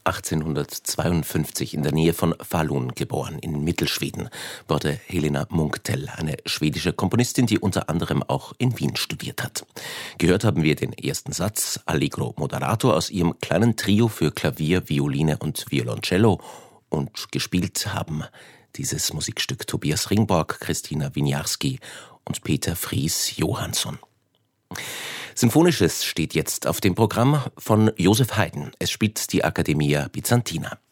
1852 in der Nähe von Falun geboren, in Mittelschweden, wurde Helena Munktell, eine schwedische Komponistin, die unter anderem auch in Wien studiert hat. Gehört haben wir den ersten Satz, Allegro Moderato, aus ihrem kleinen Trio für Klavier, Violine und Violoncello. Und gespielt haben dieses Musikstück Tobias Ringborg, Christina Winiarski und Peter Fries Johansson. Sinfonisches steht jetzt auf dem Programm von Joseph Haydn. Es spielt die Accademia Bizantina.